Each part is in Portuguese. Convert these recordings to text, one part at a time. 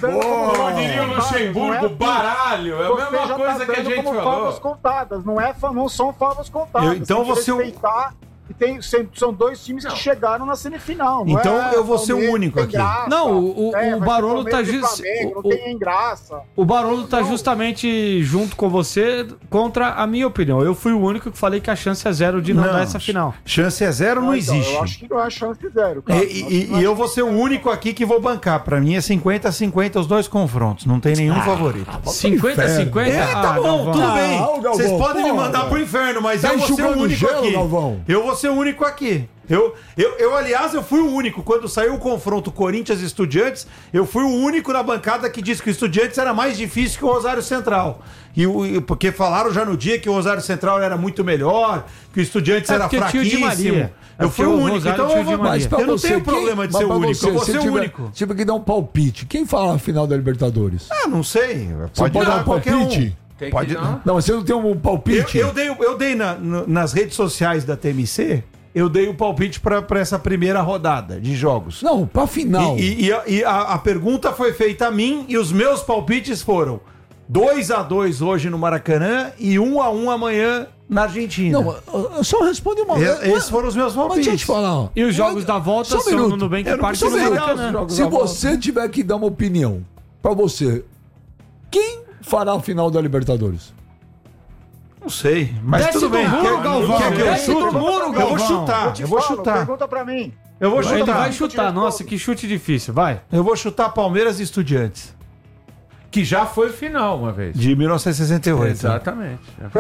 Como diria o Luxemburgo, baralho. É a mesma coisa que a gente falou. Favas contadas, não são favas contadas. Então você... E são dois times que chegaram na semifinal. Então eu vou ser o único aqui. Graça, não, o Barolo tá não tem graça. O Barolo tá justamente junto com você contra a minha opinião. Eu fui o único que falei que a chance é zero de não dar essa final. Chance é zero, não existe. Eu acho que não é chance zero. Cara. E eu vou ser o único aqui que vou bancar. Pra mim é 50-50 os dois confrontos. Não tem nenhum favorito. 50-50? Tá bom, tudo bem. Vocês podem me mandar pro inferno, mas eu vou ser o único aqui. Eu vou ser o único aqui. Aliás, eu fui o único. Quando saiu o confronto Corinthians e Estudiantes, eu fui o único na bancada que disse que o Estudiantes era mais difícil que o Rosário Central. Porque falaram já no dia que o Rosário Central era muito melhor, que o Estudiantes era fraquíssimo. Eu fui o único. Então eu não tenho problema de ser o único. Eu vou ser o único. Tive que dar um palpite. Quem fala a final da Libertadores? Não sei. Pode dar um palpite? Pode não. Não, mas você não tem um palpite? Eu dei nas redes sociais da TMC, eu dei o palpite para essa primeira rodada de jogos. Não, pra final. E a pergunta foi feita a mim e os meus palpites foram 2-2 hoje no Maracanã e 1-1 amanhã na Argentina. Não, eu só respondo uma vez. Esses foram os meus palpites. Deixa eu te falar. E os jogos da volta são no Nubank Park no Maracanã. Se você tiver que dar uma opinião pra você, quem fará a final da Libertadores? Não sei, mas desce tudo bem. Quer que eu chute? Eu vou chutar. Eu vou chutar. Pergunta pra mim. Eu vou chutar. Ele vai chutar. Nossa, que chute difícil. Vai. Eu vou chutar Palmeiras e Estudiantes. Que já foi final uma vez. De 1968. Exatamente.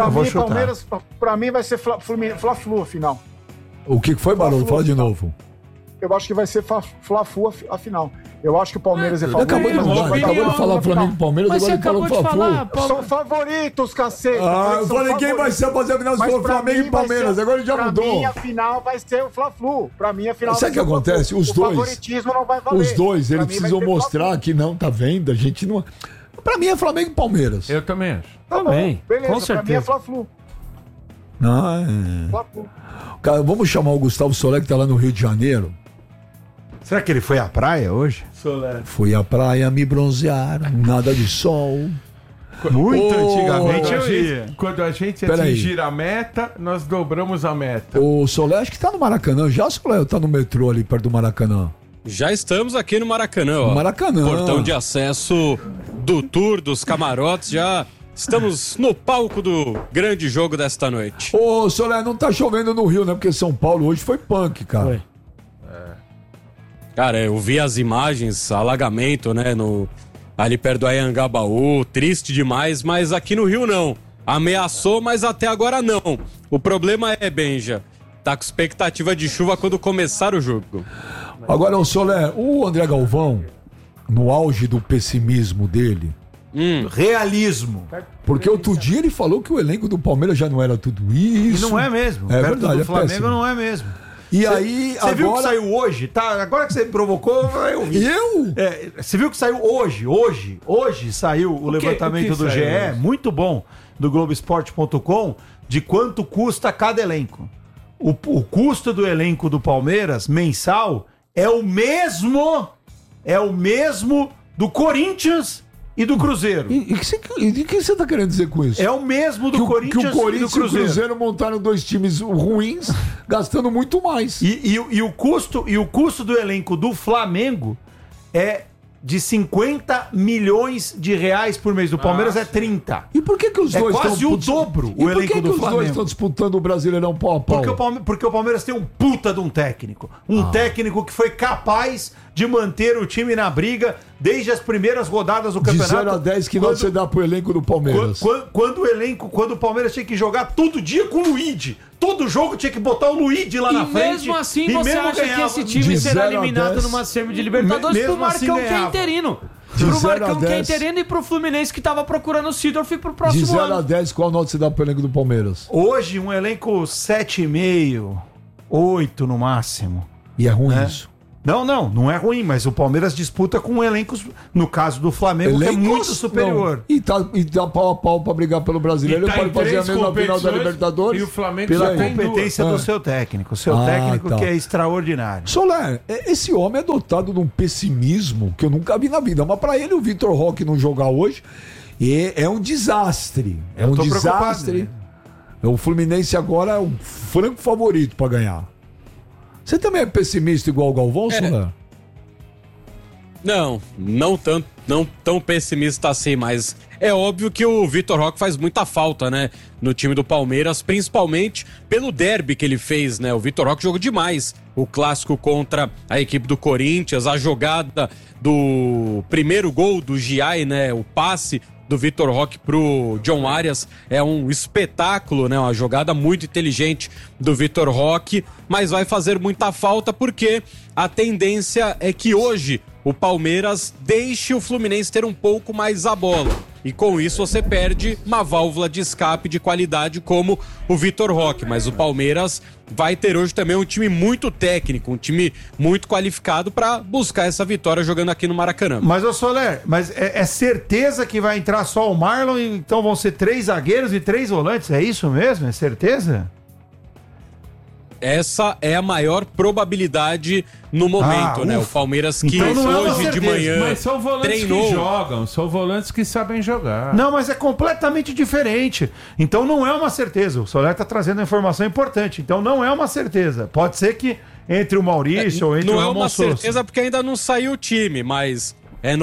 Pra mim vai ser Fla-Flu a final. O que foi, Barolo? Fala de novo. Eu acho que vai ser Fla-Flu a final. Eu acho que o Palmeiras é favorito. Acabou de falar Flamengo e Palmeiras, mas agora ele falou Fla-Flu. São favoritos, cacete. Eu falei quem vai ser fazer a final se for Flamengo e Palmeiras. Agora ele já mudou. Pra mim a final vai ser o Fla-Flu. Pra mim a final vai ser o Fla-Flu. Sabe o que acontece? Os dois. O favoritismo não vai valer. Os dois, eles precisam mostrar que não, tá vendo? A gente não... Pra mim é Flamengo e Palmeiras. Eu também acho. Também. Beleza, com certeza. Pra mim é Fla-Flu. Fla-Flu. Cara, vamos chamar o Gustavo Solé, que tá lá no Rio de Janeiro. Será que ele foi à praia hoje? Fui à praia me bronzear, nada de sol. Muito antigamente eu ia. Quando a gente atingir a meta, nós dobramos a meta. O Solé acho que tá no Maracanã. Já, Solé, tá no metrô ali perto do Maracanã. Já estamos aqui no Maracanã, ó. Maracanã. Portão de acesso do tour dos camarotes, já estamos no palco do grande jogo desta noite. Ô, Solé, não tá chovendo no Rio, né? Porque São Paulo hoje foi punk, cara. Foi. Cara, eu vi as imagens, alagamento, né, ali perto do Anhangabaú, triste demais, mas aqui no Rio não. Ameaçou, mas até agora não. O problema é, Benja, tá com expectativa de chuva quando começar o jogo. Agora, o Solé, o André Galvão, no auge do pessimismo dele... Realismo. Porque outro dia ele falou que o elenco do Palmeiras já não era tudo isso. E não é mesmo. É perto verdade, do Flamengo péssimo. não é mesmo. E aí, você viu que saiu hoje? Tá, agora que você provocou, eu vi. Você viu que saiu hoje? Hoje saiu o levantamento do GE, muito bom, do Globoesporte.com, de quanto custa cada elenco. O custo do elenco do Palmeiras, mensal, é o mesmo do Corinthians e do Cruzeiro. E o que você tá querendo dizer com isso? É o mesmo do Corinthians que o Corinthians e do Cruzeiro. E o Cruzeiro montaram dois times ruins, gastando muito mais. E o custo do elenco do Flamengo é de 50 milhões de reais por mês. Do Palmeiras é 30. E por que os dois estão... É quase o dobro o elenco do Flamengo. Por que os dois estão disputando o Brasileirão pau a pau? Porque o Palmeiras tem um puta de um técnico. Técnico que foi capaz de manter o time na briga desde as primeiras rodadas do campeonato. De 0 a 10, que nota você dá pro elenco do Palmeiras? Quando o Palmeiras tinha que jogar todo dia com o Luigi. Todo jogo tinha que botar o Luigi lá na frente. Mesmo assim, você acha que esse time será eliminado numa semi de Libertadores pro Marcão, que é interino? Pro Marcão, que é interino, e pro Fluminense, que tava procurando o Sidorf pro próximo ano. De 0 a 10, qual nota você dá pro elenco do Palmeiras? Hoje, um elenco 7,5, 8 no máximo. E é ruim isso? Não é ruim, mas o Palmeiras disputa com elencos, no caso do Flamengo, que é muito superior. E tá pau a pau pra brigar pelo brasileiro, ele pode fazer a mesma final da Libertadores. E o Flamengo pela competência do seu técnico. O seu técnico que é extraordinário. Soler, esse homem é dotado de um pessimismo que eu nunca vi na vida. Mas pra ele, o Vitor Roque não jogar hoje é um desastre. É um desastre. O Fluminense agora é um franco favorito pra ganhar. Você também é pessimista igual o Galvão, Soler? Não tão pessimista assim, mas é óbvio que o Vitor Roque faz muita falta, né, no time do Palmeiras, principalmente pelo derby que ele fez, né? O Vitor Roque jogou demais o clássico contra a equipe do Corinthians, a jogada do primeiro gol do Giai, né, o passe do Vitor Roque pro John Arias é um espetáculo, né? Uma jogada muito inteligente do Vitor Roque, mas vai fazer muita falta porque a tendência é que hoje o Palmeiras deixe o Fluminense ter um pouco mais a bola. E com isso você perde uma válvula de escape de qualidade como o Vitor Roque. Mas o Palmeiras vai ter hoje também um time muito técnico, um time muito qualificado para buscar essa vitória jogando aqui no Maracanã. Mas, ô Soler, é certeza que vai entrar só o Marlon e então vão ser 3 zagueiros e 3 volantes? É isso mesmo? É certeza? Essa é a maior probabilidade no momento, né? O Palmeiras que então hoje de manhã mas são volantes treinou. Que jogam, são volantes que sabem jogar. Não, mas é completamente diferente. Então não é uma certeza. O Soler está trazendo uma informação importante. Então não é uma certeza. Pode ser que entre o Maurício ou entre o Ramon Sousa. Não é uma certeza porque ainda não saiu o time, mas é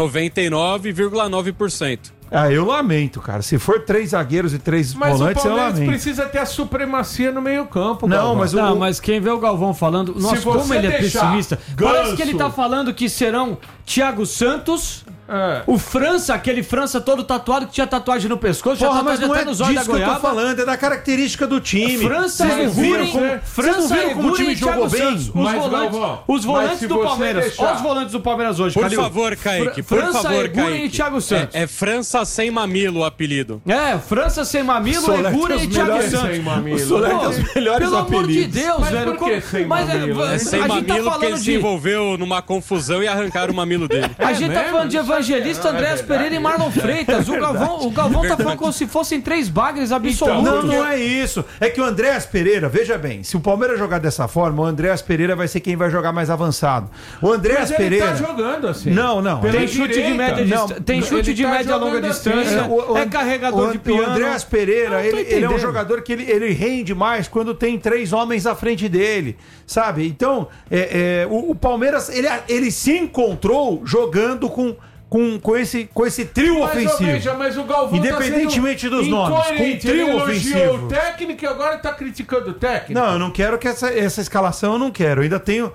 99,9%. Eu lamento, cara. Se for 3 zagueiros e 3 volantes, eu lamento. Mas o Palmeiras precisa ter a supremacia no meio-campo. Não, mas quem vê o Galvão falando... Nossa, como ele é pessimista. Parece que ele tá falando que serão Thiago Santos... O França, aquele França todo tatuado que tinha tatuagem no pescoço, Porra, mas não é disso que eu tô falando, é da característica do time. França e como o time jogou bem? Os volantes do Palmeiras. Olha os volantes do Palmeiras hoje, Por favor, Kaique. França, Eguri e Thiago Santos. É França sem mamilo o apelido. França sem mamilo, Eguri e Thiago Santos. O Soler tem os melhores Pelo amor de apelidos. Deus, velho. É sem mamilo porque ele se envolveu numa confusão e arrancaram o mamilo dele. A gente tá falando de Evangelista, Andréas Pereira e Marlon Freitas. O Galvão tá falando como se fossem 3 bagres absolutos. Não é isso. É que o Andréas Pereira, veja bem, se o Palmeiras jogar dessa forma, o Andréas Pereira vai ser quem vai jogar mais avançado. O Andréas Pereira. Ele tá jogando assim. Não. Tem chute de média tem chute de média a longa distância. É carregador de piano. O Andréas Pereira, ele é um jogador que ele rende mais quando tem 3 homens à frente dele, sabe? Então, o Palmeiras, ele se encontrou jogando com esse trio ofensivo. Mas o Galvão independentemente dos nomes, com um trio ofensivo. O técnico e agora tá criticando o técnico. Não, eu não quero que essa escalação eu não quero. Eu ainda tenho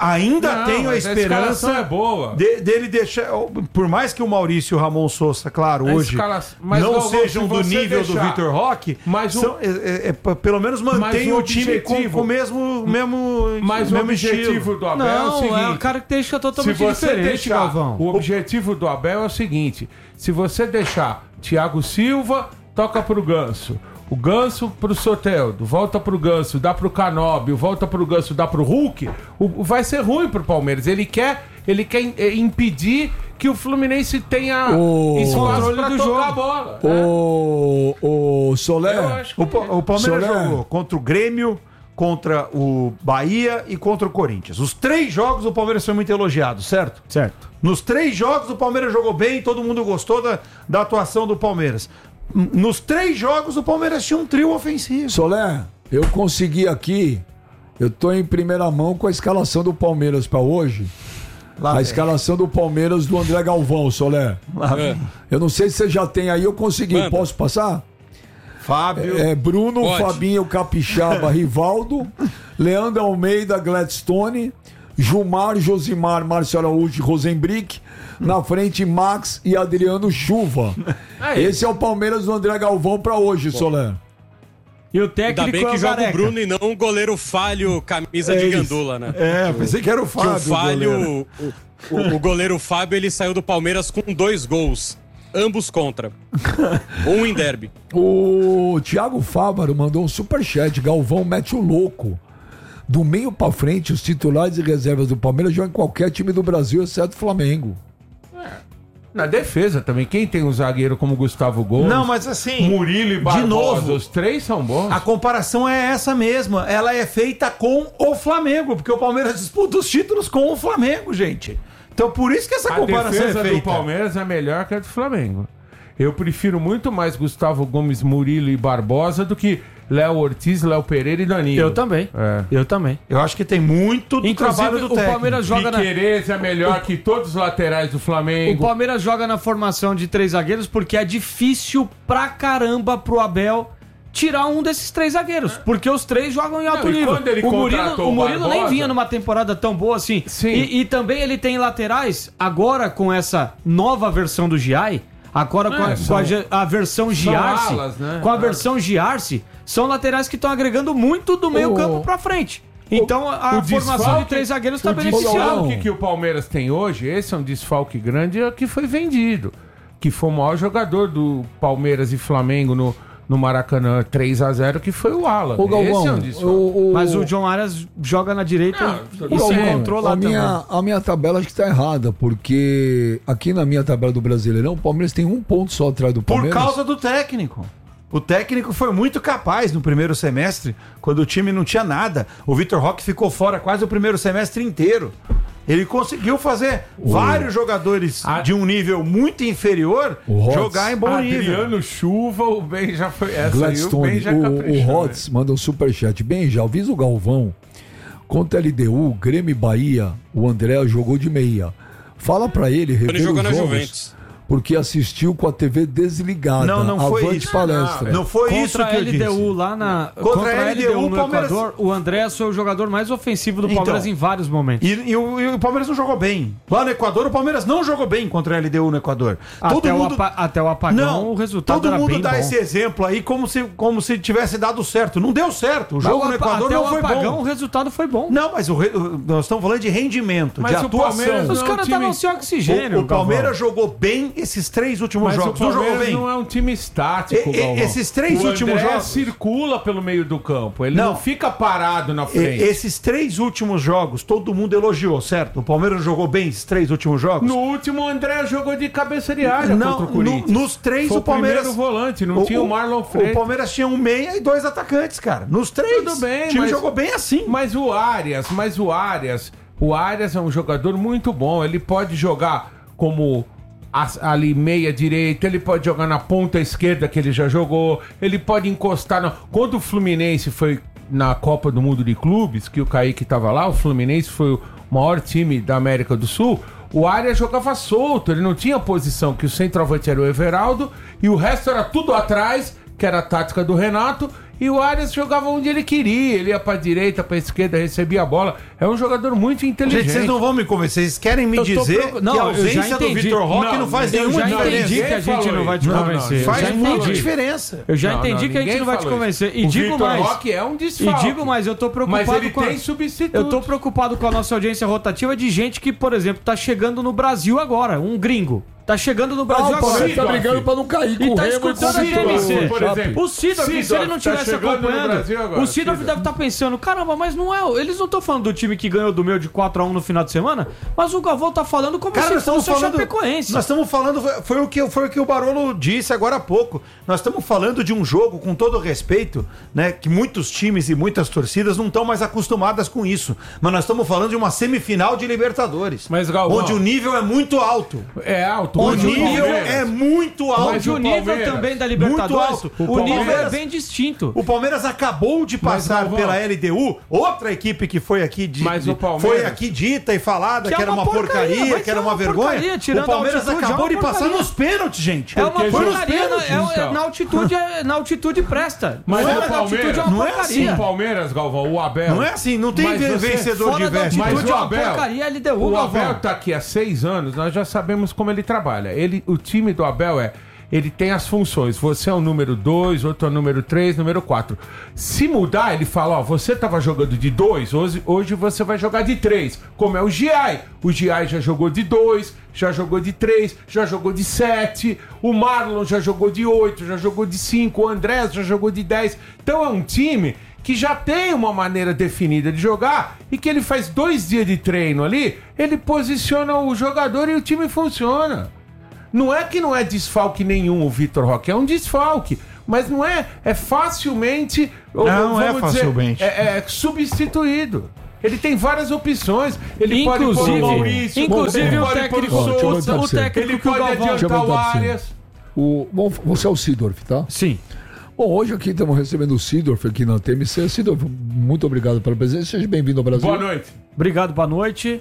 a esperança é boa. Dele deixar, por mais que o Maurício e o Ramon Sousa, claro, hoje não sejam do nível do Vitor Roque, mas pelo menos mantém o time com o mesmo objetivo do Abel é o seguinte. É uma característica totalmente diferente, Galvão. O objetivo do Abel é o seguinte: se você deixar Thiago Silva, toca pro Ganso, o Ganso pro Soteldo, volta pro Ganso, dá pro Canóbio, volta pro Ganso, dá pro Hulk, vai ser ruim pro Palmeiras. Ele quer impedir que o Fluminense tenha espaço pra tocar a bola. O Soler, o Palmeiras jogou contra o Grêmio, contra o Bahia e contra o Corinthians. Os 3 jogos o Palmeiras foi muito elogiado, certo? Certo. Nos 3 jogos o Palmeiras jogou bem, todo mundo gostou da atuação do Palmeiras. Nos 3 jogos o Palmeiras tinha um trio ofensivo. Soler, eu consegui aqui, eu tô em primeira mão com a escalação do Palmeiras pra hoje. A escalação do Palmeiras do André Galvão, Soler. Eu não sei se você já tem aí, eu consegui. Posso passar? Fábio. Bruno, pode. Fabinho, Capixaba, Rivaldo, Leandro Almeida, Gladstone, Gilmar, Josimar, Márcio Araújo e Rosenbrick. Na frente, Max e Adriano Chuva. Esse é o Palmeiras do André Galvão pra hoje, Soler. E o técnico ainda bem que joga o Bruno e não o goleiro falho, camisa de gandula, né? Pensei que era o Fábio. O falho, o goleiro Fábio, ele saiu do Palmeiras com 2 gols. Ambos contra. Um em derby. O Thiago Fávaro mandou um superchat. Galvão mete o louco. Do meio pra frente, os titulares e reservas do Palmeiras jogam em qualquer time do Brasil, exceto o Flamengo. Na defesa também, quem tem um zagueiro como Gustavo Gomes, não, mas assim, Murilo e Barbosa, de novo, os três são bons. A comparação é essa mesma, ela é feita com o Flamengo, porque o Palmeiras disputa os títulos com o Flamengo, gente. Então por isso que essa comparação é feita. A defesa do Palmeiras é melhor que a do Flamengo. Eu prefiro muito mais Gustavo Gomes, Murilo e Barbosa do que Léo Ortiz, Léo Pereira e Danilo. Eu também. Eu também. Eu acho que tem muito do trabalho do técnico. O Palmeiras joga Piquerez é melhor que todos os laterais do Flamengo. O Palmeiras joga na formação de 3 zagueiros porque é difícil pra caramba pro Abel tirar um desses 3 zagueiros, porque os 3 jogam em alto nível. O Murilo nem vinha numa temporada tão boa assim. Sim. E também ele tem laterais, agora com essa nova versão do Giai, agora com a versão Giarce, né? com a versão Giarce, são laterais que estão agregando muito do meio campo pra frente. Então a formação de 3 zagueiros está beneficiando. O que o Palmeiras tem hoje, esse é um desfalque grande, é o que foi vendido. Que foi o maior jogador do Palmeiras e Flamengo no Maracanã 3-0, que foi o Alan. Esse é um desfalque. Mas o John Arias joga na direita e se encontrou lá também. A minha tabela acho que está errada, porque aqui na minha tabela do Brasileirão, o Palmeiras tem 1 ponto só atrás do Palmeiras. Por causa do técnico. O técnico foi muito capaz no primeiro semestre, quando o time não tinha nada. O Vitor Roque ficou fora quase o primeiro semestre inteiro. Ele conseguiu fazer vários jogadores de um nível muito inferior jogar em bom nível. Adriano Chuva, o Ben já foi essa. Gladstone, Aí, o Ben já caprichou. O Rods manda um superchat. Ben, já avisa o Galvão. Contra a LDU, Grêmio e Bahia, o André jogou de meia. Fala pra ele rever jogou os na jogos, Juventus. porque assistiu com a TV desligada. Não foi Avante isso. palestra. Não foi contra isso que eu disse. Contra a LDU lá na... Contra a LDU, no Equador, o André foi o jogador mais ofensivo do Palmeiras em vários momentos. E o Palmeiras não jogou bem. Lá no Equador, o Palmeiras não jogou bem contra a LDU no Equador. Até o apagão, o resultado era bem bom. Todo mundo dá esse exemplo aí como se tivesse dado certo. Não deu certo. O jogo no Equador não foi bom. Até o apagão, o resultado foi bom. Não, mas nós estamos falando de rendimento, de atuação. Os caras estavam sem oxigênio. O Palmeiras jogou bem esses 3 últimos jogos. Não jogou bem. Não é um time estático, esses 3 últimos jogos circula pelo meio do campo. Ele não fica parado na frente. Esses 3 últimos jogos, todo mundo elogiou, certo? O Palmeiras jogou bem esses 3 últimos jogos? No último, o André jogou de cabeça de área contra o Corinthians. Nos 3, foi o Palmeiras... o volante, não tinha o Marlon Freitas. O Palmeiras tinha um meia e 2 atacantes, cara. Nos 3. Tudo bem, o time jogou bem assim. Mas o Arias é um jogador muito bom. Ele pode jogar como... ali meia direita, ele pode jogar na ponta esquerda, que ele já jogou, ele pode encostar quando o Fluminense foi na Copa do Mundo de Clubes, que o Kaique tava lá, o Fluminense foi o maior time da América do Sul, o Arias jogava solto, ele não tinha posição, que o centroavante era o Everaldo e o resto era tudo atrás, que era a tática do Renato, e o Arias jogava onde ele queria, ele ia pra direita, pra esquerda, recebia a bola. É um jogador muito inteligente. Gente, vocês não vão me convencer, vocês querem me dizer que a ausência do Vitor Roque não faz nenhuma diferença. Eu já entendi que a gente não vai te convencer. Faz muita diferença. Eu já entendi que a gente não vai te convencer. E digo mais. O Vitor Roque é um desfalque. E digo mais, eu tô preocupado mas ele tem substituto. Eu tô preocupado com a nossa audiência rotativa de gente que, por exemplo, tá chegando no Brasil agora, um gringo. Tá chegando no Brasil agora. Você tá brigando pra não cair com o Remo e com o TMC, por exemplo. O Sidorf, se ele não tivesse acompanhando, o Sidorf deve estar pensando, caramba, mas não é... Eles não estão falando do time que ganhou do meu de 4-1 no final de semana, mas o Galvão tá falando como se fosse o Chapecoense. Nós estamos falando, foi o que o Barolo disse agora há pouco. Nós estamos falando de um jogo, com todo respeito, né, que muitos times e muitas torcidas não estão mais acostumadas com isso. Mas nós estamos falando de uma semifinal de Libertadores. Mas, Galvão, onde o nível é muito alto. É alto. O nível é muito alto. Mas o nível também da Libertadores, o nível é bem distinto. O Palmeiras acabou de passar pela LDU, outra equipe que foi aqui foi aqui dita e falada que era uma porcaria, que era uma vergonha. O Palmeiras acabou de passar nos pênaltis, gente. É uma porcaria, na altitude presta. Mas o Palmeiras não é assim. O Palmeiras, Galvão, o Abel. Não é assim, não tem vencedor de veste. Mas o Abel tá aqui há 6 anos, nós já sabemos como ele trabalha. O time do Abel ele tem as funções. Você é o número 2, outro é o número 3, número 4. Se mudar, ele fala, você tava jogando de 2, hoje você vai jogar de 3. Como é o Giai. O Giai já jogou de 2, já jogou de 3, já jogou de 7. O Marlon já jogou de 8, já jogou de 5. O André já jogou de 10. Então é um time que já tem uma maneira definida de jogar e que ele faz 2 dias de treino ali, ele posiciona o jogador e o time funciona. Não é que não é desfalque nenhum o Vitor Roque, é um desfalque, mas não é, é facilmente, não é facilmente, é substituído. Ele tem várias opções. Ele pode pôr o Maurício, inclusive o técnico ele pode adiantar o Arias. Você é o Sidorf, tá? Sim. Bom, hoje aqui estamos recebendo o Sidorf aqui na TMC. Sidorf, muito obrigado pela presença. Seja bem-vindo ao Brasil. Boa noite. Obrigado, boa noite.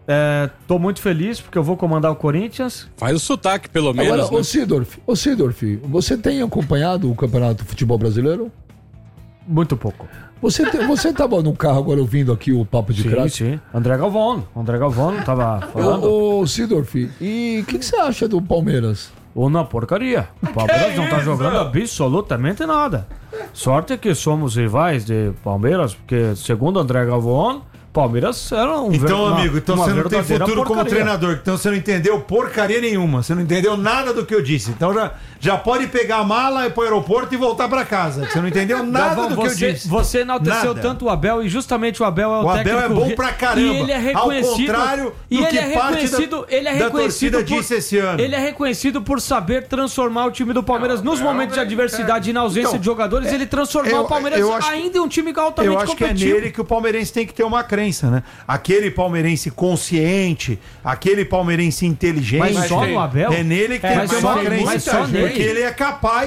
Tô muito feliz porque eu vou comandar o Corinthians. Faz o sotaque, pelo menos. Agora, né? Ô Sidorf, você tem acompanhado o Campeonato de Futebol Brasileiro? Muito pouco. Você estava no carro agora ouvindo aqui o Papo de Craque? Sim. André Galvão estava falando. Ô Sidorf, e o que você acha do Palmeiras? Uma porcaria. O Palmeiras não tá jogando absolutamente nada. Sorte que somos rivais de Palmeiras, porque segundo André Galvão, Palmeiras era um amigo, então você não tem futuro como treinador. Então você não entendeu porcaria nenhuma. Você não entendeu nada do que eu disse. Então já pode pegar a mala e ir pro aeroporto e voltar pra casa. Você não entendeu nada do que eu disse. Você enalteceu tanto o Abel e justamente o Abel é o técnico. O Abel é bom pra caramba. E ele é reconhecido. Ao contrário do que parte da torcida disse esse ano. Ele é reconhecido por saber transformar o time do Palmeiras nos momentos de adversidade e na ausência de jogadores. Ele transformou o Palmeiras ainda em um time altamente competitivo. Eu acho que é nele que o palmeirense tem que ter uma crença. Né? Aquele palmeirense consciente, aquele palmeirense inteligente. Mas só no Abel? É nele que tem que ter uma crença. Porque ele é capaz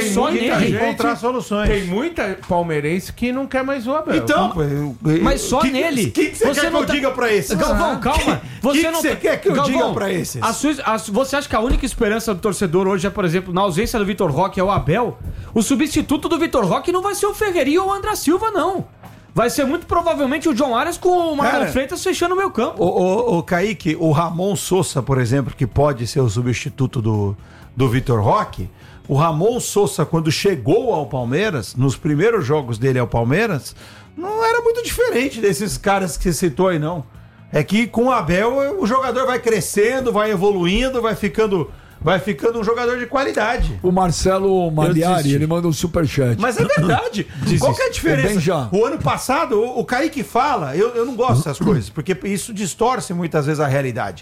de encontrar soluções. Tem muita palmeirense que não quer mais o Abel. Então, mas só nele. O que você quer que eu diga pra esses? Galvão, calma. O que você quer que eu diga pra esses? Você acha que a única esperança do torcedor hoje é, por exemplo, na ausência do Vitor Roque, é o Abel? O substituto do Vitor Roque não vai ser o Ferreirinha ou o André Silva, não. Vai ser muito provavelmente o John Arias com o Marlon Freitas fechando o meio campo. O Kaique, o Ramon Sousa, por exemplo, que pode ser o substituto do Vitor Roque, o Ramon Sousa, quando chegou ao Palmeiras, nos primeiros jogos dele ao Palmeiras, não era muito diferente desses caras que você citou aí, não. É que com o Abel o jogador vai crescendo, vai evoluindo, vai ficando um jogador de qualidade. O Marcelo Maliari, ele manda um superchat. Mas é verdade. Qual que é a diferença? O ano passado, o Kaique fala, eu não gosto dessas coisas, porque isso distorce muitas vezes a realidade.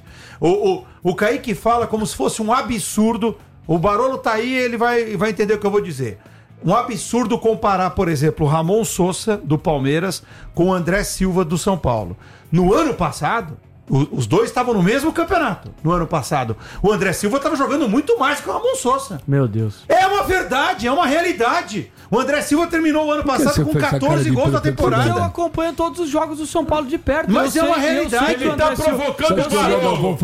O Kaique fala como se fosse um absurdo. O Barolo tá aí, ele vai entender o que eu vou dizer. Um absurdo comparar, por exemplo, o Ramon Sousa, do Palmeiras, com o André Silva, do São Paulo. No ano passado, os dois estavam no mesmo campeonato. No ano passado, o André Silva estava jogando muito mais que o Ramon Sousa. Meu Deus. É uma verdade, é uma realidade. O André Silva terminou o ano passado com 14 gols na temporada. Eu acompanho todos os jogos do São Paulo de perto. Mas é uma realidade. Ele tá provocando o Barolo.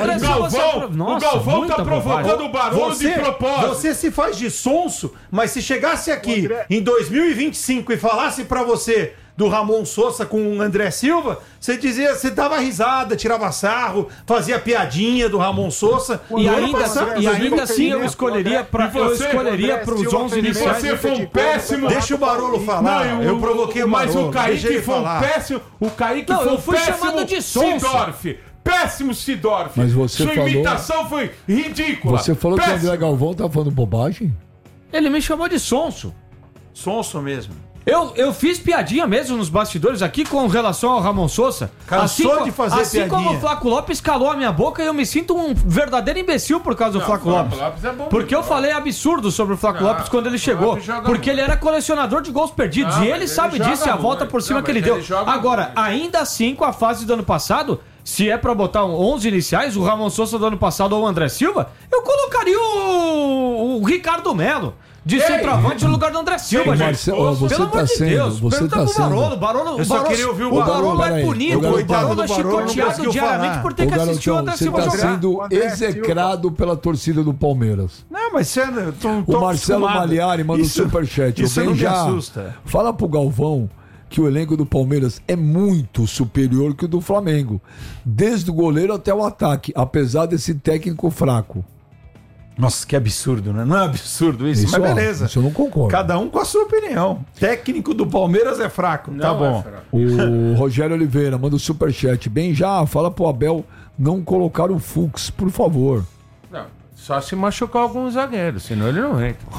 O Galvão tá provocando o Barolo de propósito. Você se faz de sonso, mas se chegasse aqui em 2025 e falasse pra você do Ramon Sousa com o André Silva, você dava risada, tirava sarro, fazia piadinha do Ramon Sousa. E ainda assim eu escolheria para os 11 iniciais. Você foi um péssimo. Deixa o Barolo falar. Eu provoquei o Barolo. Mas o Kaique foi um péssimo. O Kaique foi um péssimo Sidorf. Péssimo Sidorf. Mas você Sua imitação foi ridícula. Você falou que o André Galvão tá falando bobagem? Ele me chamou de sonso. Sonso mesmo. Eu fiz piadinha mesmo nos bastidores aqui com relação ao Ramon Sousa. Cansou de fazer piadinha. Assim como o Flaco Lopes calou a minha boca, eu me sinto um verdadeiro imbecil por causa do Flaco Lopes. Porque eu falei absurdo sobre o Flaco Lopes quando ele chegou. Porque ele era colecionador de gols perdidos. E ele sabe disso e a volta por cima que ele deu. Agora, ainda assim, com a fase do ano passado, se é pra botar 11 iniciais, o Ramon Sousa do ano passado ou o André Silva, eu colocaria o Ricardo Melo de centroavante no lugar do André Silva, gente. Marcelo, você pelo amor de Deus. Você tá sendo... Barolo, eu só queria ouvir o Barolo é punido. O Barolo é chicoteado diariamente por ter que assistir o André Silva jogar. Você tá sendo execrado pela torcida do Palmeiras. Não, mas você... O Marcelo Maliari manda um superchat. Isso não me assusta. Fala pro Galvão que o elenco do Palmeiras é muito superior que o do Flamengo. Desde o goleiro até o ataque, apesar desse técnico fraco. Nossa, que absurdo, né? Não é absurdo isso, mas beleza. Isso eu não concordo. Cada um com a sua opinião. Técnico do Palmeiras é fraco, não tá bom. O Rogério Oliveira manda o superchat. Bem já, fala pro Abel não colocar o Fux, por favor. Não, Só se machucar alguns zagueiros, senão ele não entra.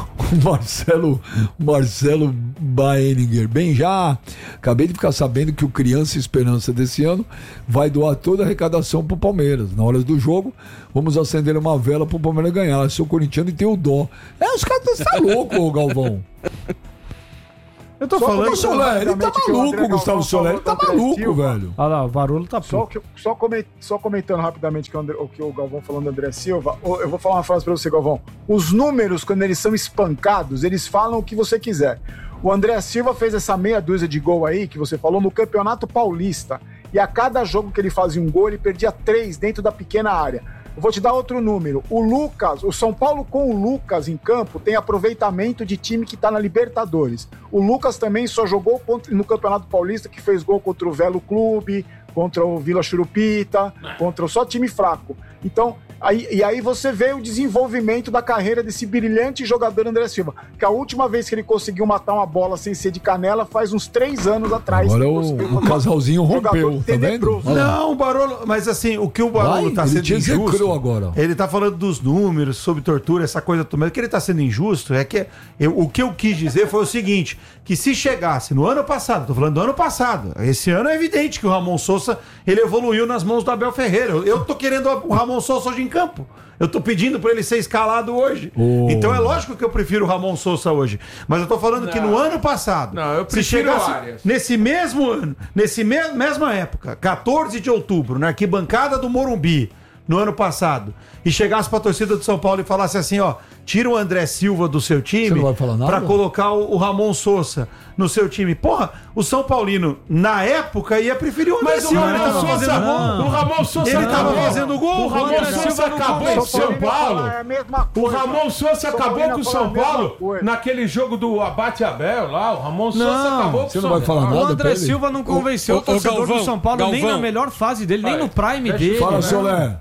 Marcelo Baeninger. Bem, já acabei de ficar sabendo que o Criança Esperança desse ano vai doar toda a arrecadação pro Palmeiras. Na hora do jogo, vamos acender uma vela pro Palmeiras ganhar. Eu sou corintiano e tenho dó. Os caras estão loucos, Galvão. Eu tô falando... Soler, ele tá maluco, Gustavo Soler. Ele tá maluco, velho. Olha lá, o Barolo tá puto. Só comentando rapidamente o que o Galvão falando do André Silva, eu vou falar uma frase pra você, Galvão. Os números, quando eles são espancados, eles falam o que você quiser. O André Silva fez essa meia dúzia de gol aí, que você falou, no Campeonato Paulista. E a cada jogo que ele fazia um gol, ele perdia 3 dentro da pequena área. Eu vou te dar outro número. O São Paulo com o Lucas em campo tem aproveitamento de time que tá na Libertadores. O Lucas também só jogou no Campeonato Paulista, que fez gol contra o Velo Clube, contra o Vila Churupita, contra só time fraco. Então, aí você vê o desenvolvimento da carreira desse brilhante jogador André Silva, que a última vez que ele conseguiu matar uma bola sem ser de canela faz uns 3 anos atrás. Agora o casalzinho rompeu, tá vendo? Não, o Barolo, mas assim, o que o Barolo tá sendo injusto, agora. Ele tá falando dos números, sobre tortura, essa coisa toda, mas o que ele tá sendo injusto é que o que eu quis dizer foi o seguinte, que se chegasse no ano passado, tô falando do ano passado, esse ano é evidente que o Ramon Sousa, ele evoluiu nas mãos do Abel Ferreira. Eu tô querendo o Ramon Sousa hoje em campo. Eu tô pedindo pra ele ser escalado hoje. Então é lógico que eu prefiro o Ramon Sousa hoje. Mas eu tô falando que no ano passado, se chegasse nesse mesmo ano, mesma época, 14 de outubro, na arquibancada do Morumbi, no ano passado, e chegasse pra torcida do São Paulo e falasse assim, ó, tira o André Silva do seu time pra colocar o Ramon Sousa no seu time. Porra, o São Paulino, na época, ia preferir o André Silva. O Ramon Sousa ele tava fazendo gol. O Ramon Sousa acabou com o São Paulo. O Ramon Sousa acabou com o São Paulo naquele jogo do Abate Abel lá. O Ramon Sousa acabou com o São Paulo. Você não vai falar nada? O André Silva não convenceu o torcedor do São Paulo nem na melhor fase dele, nem no prime dele. Fala, Soler.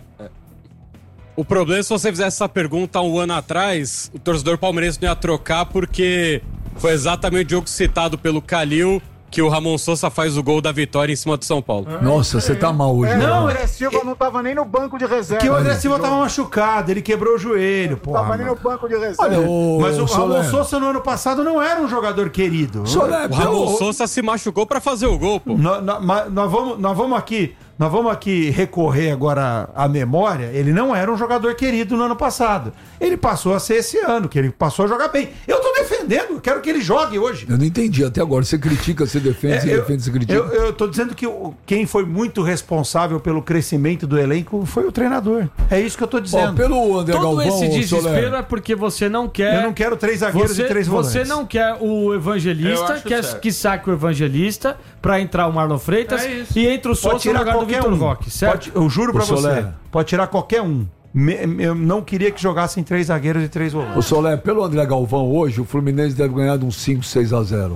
O problema é se você fizesse essa pergunta há um ano atrás, o torcedor palmeirense não ia trocar porque foi exatamente o jogo citado pelo Calil que o Ramon Sousa faz o gol da vitória em cima do São Paulo. Nossa, você tá mal hoje. Não, o André Silva não tava nem no banco de reserva. Que o André Silva tava machucado, ele quebrou o joelho. Não tava nem no banco de reserva. Olha, mas o Ramon Sousa no ano passado não era um jogador querido. O Ramon Sousa se machucou pra fazer o gol, pô. Nós vamos aqui recorrer agora à memória. Ele não era um jogador querido no ano passado. Ele passou a ser esse ano, que ele passou a jogar bem. Eu tô defendendo, eu quero que ele jogue hoje. Eu não entendi até agora. Você critica, você defende, você critica. Eu tô dizendo que quem foi muito responsável pelo crescimento do elenco foi o treinador. É isso que eu tô dizendo. Pelo André Todo Galvão, esse desespero Soler. É porque você não quer... Eu não quero 3 zagueiros e 3 volantes. Você não quer o Evangelista, que saque o Evangelista pra entrar o Marlon Freitas e entra o Sousa no lugar do Vitor Roque, certo? Eu juro pra você, pode tirar qualquer um. Eu não queria que jogassem 3 zagueiros e 3 volantes. Ô Soler, pelo André Galvão hoje, o Fluminense deve ganhar de uns 5-6-0.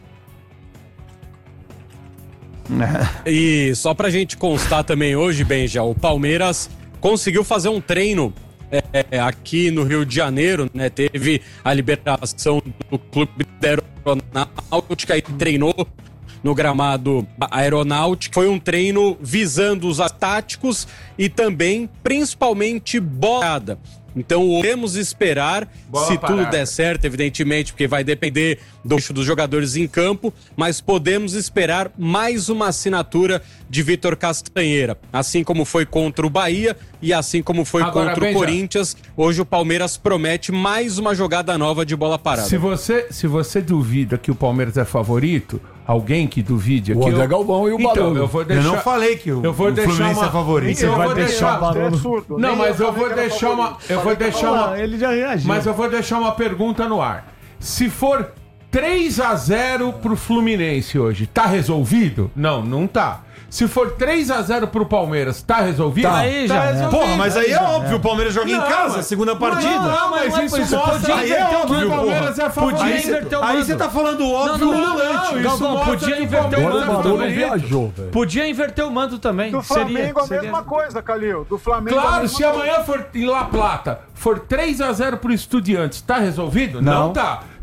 E só pra gente constar também hoje, Benja, o Palmeiras conseguiu fazer um treino aqui no Rio de Janeiro, né? Teve a liberação do clube da Aeronáutica e treinou no gramado Aeronáutica. Foi um treino visando os táticos e também, principalmente, bolada. Então, podemos esperar, se tudo der certo, evidentemente, porque vai depender do dos jogadores em campo, mas podemos esperar mais uma assinatura de Vitor Castanheira. Assim como foi contra o Bahia e assim como foi contra o Corinthians, hoje o Palmeiras promete mais uma jogada nova de bola parada. Se você duvida que o Palmeiras é favorito, alguém que duvide aqui... O André Galvão e o Barolo. Eu não falei que o Fluminense é favorito. Você vai deixar o Barolo... Não, mas eu vou deixar uma... Ele já reagiu. Mas eu vou deixar uma pergunta no ar. Se for 3-0 pro Fluminense hoje, tá resolvido? Não, não tá. Se for 3-0 pro Palmeiras, tá resolvido? Tá. Aí já resolvido. Porra, mas aí é óbvio, o Palmeiras joga em casa, segunda partida. Não, mas isso mostra aí é óbvio, o Palmeiras é favorito. Aí você tá falando óbvio, Galvão, podia inverter o mando também. Viajou, velho. Podia inverter o mando também. Do Flamengo a mesma coisa, Calil. Do Flamengo Claro, se amanhã for em La Plata, for 3-0 pro Estudiantes, tá resolvido? Não tá.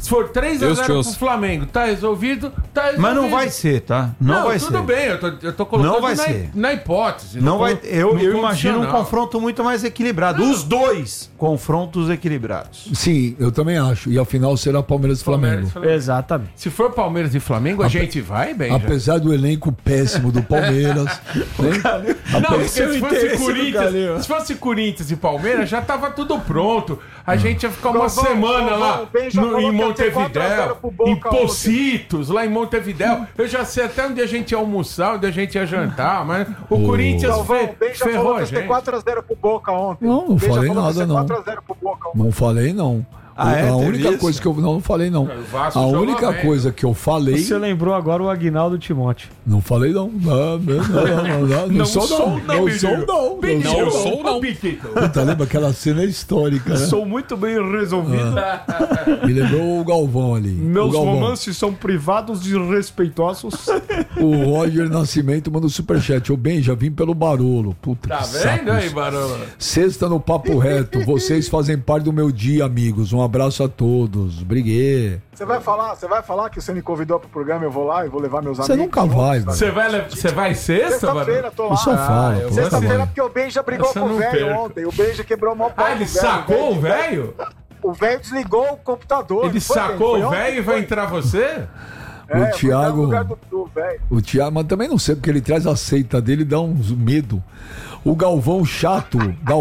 Se for 3-0 pro Flamengo, tá resolvido, tá resolvido. Mas não vai ser, tá? Não vai tudo ser. Bem, eu tô colocando não vai ser. Na hipótese. Não vai, eu imagino um confronto muito mais equilibrado. Os dois confrontos equilibrados. Sim, eu também acho. E a final será Palmeiras e Flamengo. Exatamente. Se for Palmeiras e Flamengo, a gente vai bem. Apesar do elenco péssimo do Palmeiras. Não, se fosse Corinthians e Palmeiras, já tava tudo pronto. A gente ia ficar uma semana lá em Montevidéu, em Pocitos, lá em Montevidéu. Eu já sei até onde a gente ia almoçar, onde a gente ia jantar, mas o Corinthians ferrou a gente. 4-0 pro Boca ontem. Não falei nada, não. 4-0 pro Boca ontem. Não falei, não. A única coisa que eu não falei, não. A única coisa que eu falei. Você lembrou agora o Aguinaldo Timóteo. Não falei, não. Não sou, não. Puta, lembra aquela cena histórica, né? Sou muito bem resolvido. Me lembrou o Galvão ali. Meus romances são privados e respeitosos. O Roger Nascimento manda um superchat. Ô, bem, já vim pelo Barolo. Puta, tá vendo aí, Barolo? Sexta no Papo Reto. Vocês fazem parte do meu dia, amigos. Um abraço a todos. Briguei. Você vai falar que você me convidou pro programa, eu vou lá e vou levar meus amigos. Você nunca vai, mano. Você vai sexta, mano? Sexta-feira, tô lá. Eu só falo. Sexta-feira, porque o Benja brigou com o velho ontem. O Benja quebrou o maior pau. Ele sacou o velho? O velho desligou o computador. Ele sacou o velho e vai entrar você? O Thiago. O Thiago, mas também não sei, porque ele traz a seita dele e dá uns medo. O Galvão chato.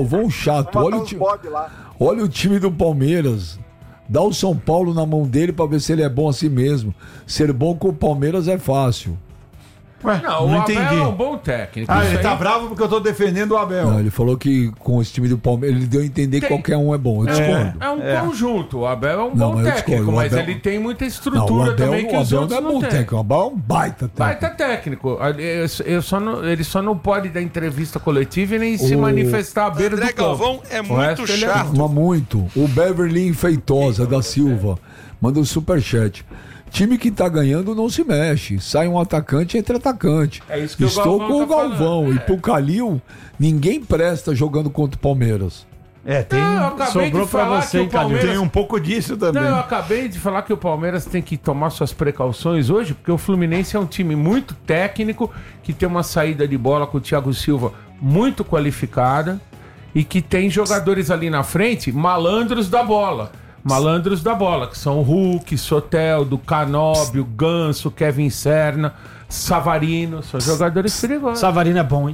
Olha o time do Palmeiras. Dá o São Paulo na mão dele pra ver se ele é bom assim mesmo. Ser bom com o Palmeiras é fácil. Ué, não entendi. O Abel é um bom técnico. Ele tá bravo porque eu tô defendendo o Abel. Não, ele falou que com esse time do Palmeiras, ele deu a entender que qualquer um é bom. Eu discordo. É um conjunto. O Abel é um bom técnico, mas ele tem muita estrutura também que os outros não têm. O Abel é um baita técnico. Baita técnico. Ele só não pode dar entrevista coletiva e nem se manifestar à beira do campo. Galvão é muito chato. Muito. O Beverly Feitosa da Silva manda um superchat. Time que tá ganhando não se mexe. Sai um atacante, entra atacante. É isso que Estou o com o Galvão. E pro Calil, ninguém presta jogando contra o Palmeiras. Sobrou pra você, Palmeiras... Tem um pouco disso também. Não, eu acabei de falar que o Palmeiras tem que tomar suas precauções hoje, porque o Fluminense é um time muito técnico, que tem uma saída de bola com o Thiago Silva muito qualificada e que tem jogadores ali na frente, malandros da bola, que são o Hulk, Soteldo, Canóbio, Ganso, Kevin Serna, Savarino, são jogadores perigosos. Savarino é bom, hein?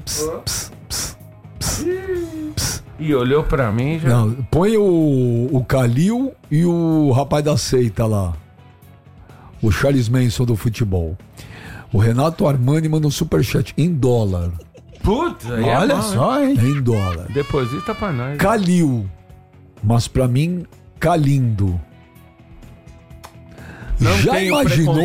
E olhou pra mim já. Não, põe o Calil e o rapaz da seita lá. O Charles Manson do futebol. O Renato Armani manda um superchat em dólar. Puta, olha só, hein? Em dólar. Deposita pra nós. Calil. Mas pra mim, Calindo. Não já imaginou?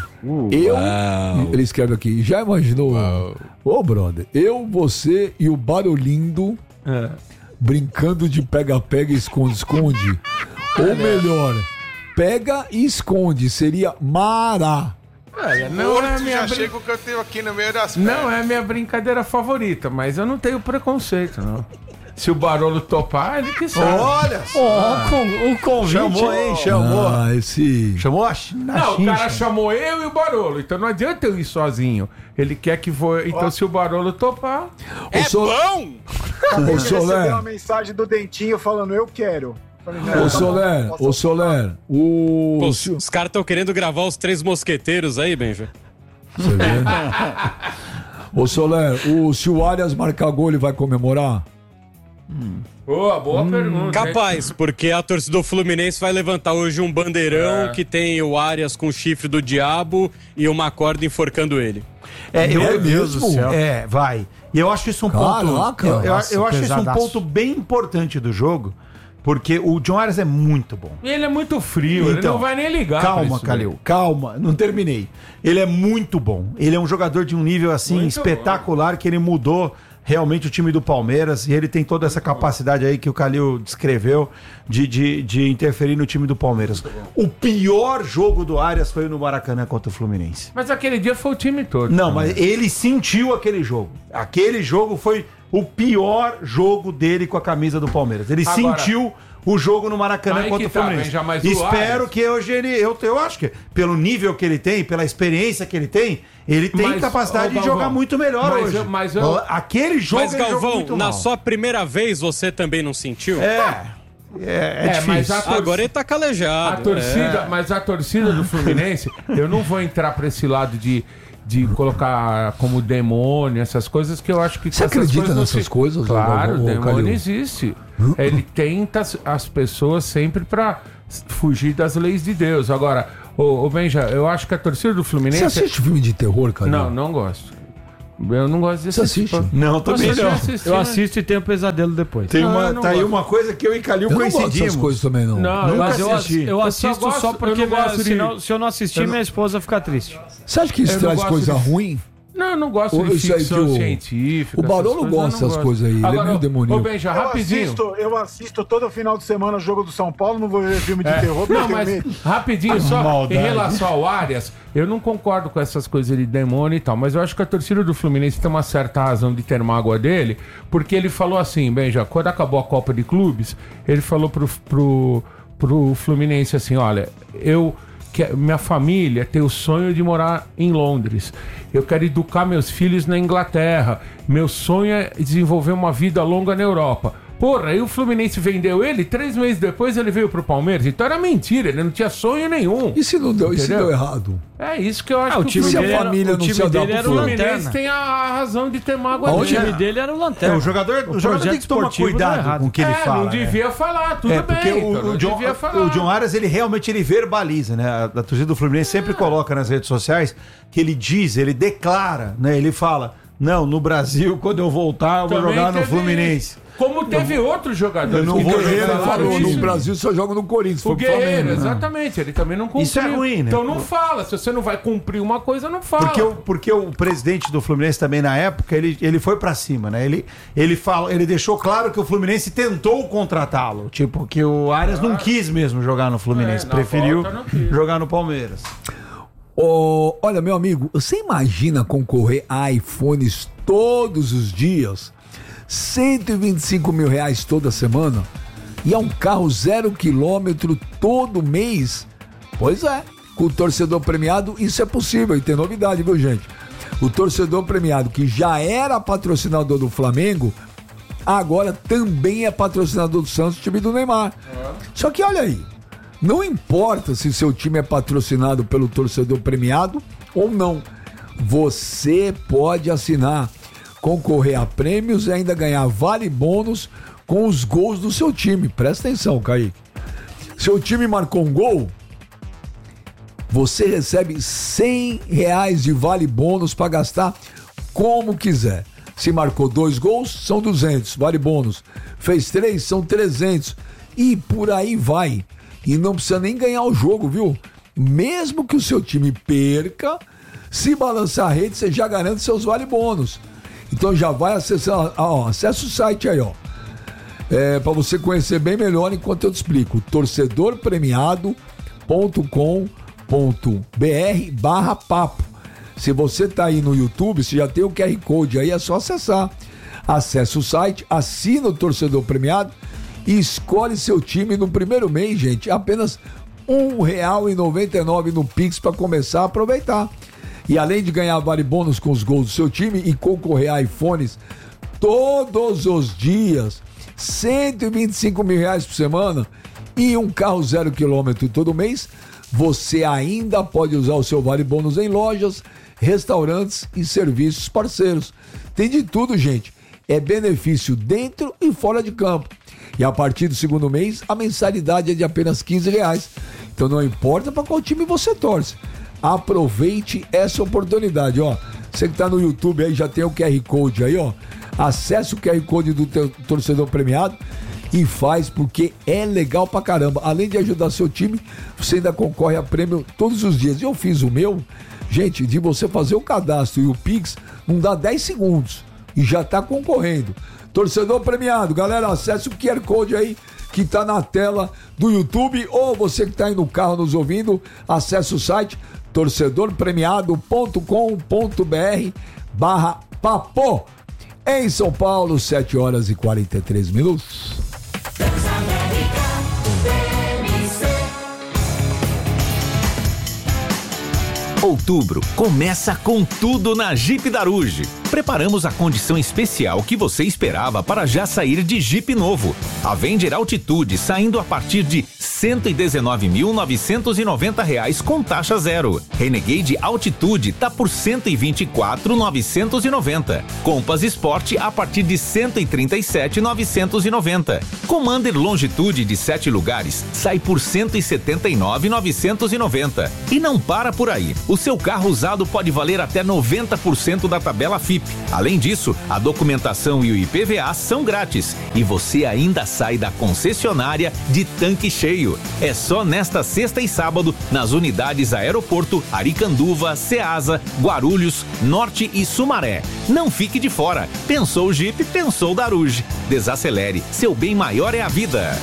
Ele escreve aqui. Já imaginou? Ô, brother, eu, você e o Barolindo brincando de pega-pega e esconde-esconde? Ou melhor, pega e esconde. Seria Mará. Não é minha chega o que eu tenho aqui no meio das pernas. Não é minha brincadeira favorita, mas eu não tenho preconceito, não. Se o Barolo topar, ele que sabe. Olha só. O convite. Chamou, hein? Chamou. Chamou o cara chamou eu e o Barolo. Então não adianta eu ir sozinho. Ele quer que vou. Então se o Barolo topar. Bom! Acabei de receber uma mensagem do Dentinho falando, eu quero. Ô Soler, os caras estão querendo gravar os Três Mosqueteiros aí, Benja. Você vê? Ô Soler, se o Arias marcar gol, ele vai comemorar? Boa pergunta. Capaz, porque a torcida do Fluminense vai levantar hoje um bandeirão que tem o Arias com o chifre do diabo e uma corda enforcando ele. Meu Deus do céu. Vai. E eu acho isso um ponto. Eu acho isso um ponto bem importante do jogo. Porque o John Arias é muito bom. E ele é muito frio, ele não vai nem ligar. Calma, Calil, calma, não terminei. Ele é muito bom. Ele é um jogador de um nível assim muito espetacular, que ele mudou realmente o time do Palmeiras. E ele tem toda essa capacidade aí que o Calil descreveu de interferir no time do Palmeiras. O pior jogo do Arias foi no Maracanã contra o Fluminense. Mas aquele dia foi o time todo. Não, mas ele sentiu aquele jogo. Aquele jogo foi o pior jogo dele com a camisa do Palmeiras. Ele sentiu o jogo no Maracanã contra o Fluminense. Espero que hoje eu acho que pelo nível que ele tem, pela experiência que ele tem capacidade de jogar muito melhor hoje. Aquele jogo ele jogou muito mal. Na sua primeira vez você também não sentiu? É difícil. Agora ele tá calejado. Mas a torcida do Fluminense, eu não vou entrar pra esse lado de colocar como demônio, essas coisas que eu acho que... Você acredita nessas coisas? Claro, o demônio existe. Ele tenta as pessoas sempre pra fugir das leis de Deus. Agora, ô Benja, eu acho que a torcida do Fluminense... Você assiste filme de terror, cara? Não gosto. Eu não gosto desse. Você assiste? Não, também não. Eu assisto e tenho pesadelo depois. Tá aí uma coisa que eu e Calil coincidimos. Eu não gosto dessas coisas também, não. Mas eu assisto só porque se eu não assistir, minha esposa fica triste. Você acha que isso traz coisa ruim? Não, eu não gosto de ficção científica. O Barolo gosta dessas coisas aí. Ele é meio demoníaco. Ô, Benja, rapidinho. Eu assisto todo final de semana o jogo do São Paulo, não vou ver filme de terror. Não, mas rapidinho, só em relação ao Arias, eu não concordo com essas coisas de demônio e tal, mas eu acho que a torcida do Fluminense tem uma certa razão de ter mágoa dele, porque ele falou assim, Benja, quando acabou a Copa de Clubes, ele falou pro Fluminense assim, olha, minha família tem o sonho de morar em Londres. Eu quero educar meus filhos na Inglaterra. Meu sonho é desenvolver uma vida longa na Europa. Porra, aí o Fluminense vendeu ele, 3 meses depois ele veio pro Palmeiras. Então era mentira, ele não tinha sonho nenhum. E se não deu, e se deu errado? É isso que eu acho que o time dele a família não se adapta. O Fluminense tem a razão de ter mágoa dele. O time dele era o Lanterna. O jogador tem que tomar cuidado com o que ele fala. Não devia falar, tudo bem. Porque o John Arias, ele realmente verbaliza, né? A torcida do Fluminense sempre coloca nas redes sociais que ele diz, ele declara, né? Ele fala, não, no Brasil, quando eu voltar, eu vou jogar no Fluminense. Como teve outros jogadores. O Guerreiro falou, no Brasil só joga no Corinthians. O Guerreiro, exatamente, ele também não cumpriu. Isso é ruim, né? Então não fala, se você não vai cumprir uma coisa, não fala. Porque o presidente do Fluminense também, na época, ele foi pra cima, né? Ele deixou claro que o Fluminense tentou contratá-lo. Tipo, que o Arias não quis mesmo jogar no Fluminense, preferiu jogar no Palmeiras. Olha, meu amigo, você imagina concorrer a iPhones todos os dias? 125 mil reais toda semana? E é um carro 0 quilômetro todo mês? Pois é, com o torcedor premiado isso é possível. E tem novidade, viu, gente? O torcedor premiado, que já era patrocinador do Flamengo, agora também é patrocinador do Santos, time do Neymar. Só que olha aí, não importa se seu time é patrocinado pelo torcedor premiado ou não, você pode assinar, concorrer a prêmios e ainda ganhar vale bônus com os gols do seu time. Presta atenção, Kaique. Seu time marcou um gol, você recebe R$100 de vale bônus para gastar como quiser. Se marcou 2 gols, são 200, vale bônus. Fez 3, são 300. E por aí vai. E não precisa nem ganhar o jogo, viu? Mesmo que o seu time perca, se balançar a rede, você já garante seus vale bônus. Então já vai acessar, acessa o site aí, para você conhecer bem melhor enquanto eu te explico. torcedorpremiado.com.br/papo. Se você tá aí no YouTube, você já tem o QR Code aí, é só acessar. Acesse o site, assina o Torcedor Premiado e escolhe seu time no primeiro mês, gente. Apenas R$1,99 no Pix para começar a aproveitar. E além de ganhar vale bônus com os gols do seu time e concorrer a iPhones todos os dias, 125 mil reais por semana e um carro 0 quilômetro todo mês, você ainda pode usar o seu vale bônus em lojas, restaurantes e serviços parceiros. Tem de tudo, gente. É benefício dentro e fora de campo. E a partir do segundo mês, a mensalidade é de apenas R$15. Então não importa para qual time você torce. Aproveite essa oportunidade, Você que tá no YouTube aí, já tem o QR Code aí, Acesse o QR Code do teu torcedor premiado e faz, porque é legal pra caramba. Além de ajudar seu time, você ainda concorre a prêmio todos os dias. Eu fiz o meu, gente, de você fazer o cadastro e o Pix, não dá 10 segundos e já tá concorrendo. Torcedor premiado, galera, acesse o QR Code aí que tá na tela do YouTube, ou você que tá aí no carro nos ouvindo, acesse o site torcedorpremiado.com.br/papo. Em São Paulo, 7 horas e 43 minutos. Outubro começa com tudo na Jeep Daruge. Preparamos a condição especial que você esperava para já sair de Jeep novo. Avenger Altitude saindo a partir de R$ 119.990 com taxa zero. Renegade Altitude tá por R$ 124.990. Compass Sport a partir de R$ 137.990. Commander Longitude de 7 lugares sai por R$ 179.990. E não para por aí. O seu carro usado pode valer até 90% da tabela FIP. Além disso, a documentação e o IPVA são grátis. E você ainda sai da concessionária de tanque cheio. É só nesta sexta e sábado, nas unidades Aeroporto, Aricanduva, Ceasa, Guarulhos, Norte e Sumaré. Não fique de fora. Pensou Jeep, pensou Daruge. Desacelere. Seu bem maior é a vida.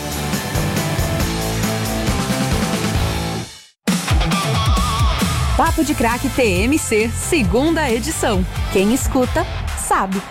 Papo de Craque TMC, segunda edição. Quem escuta, sabe.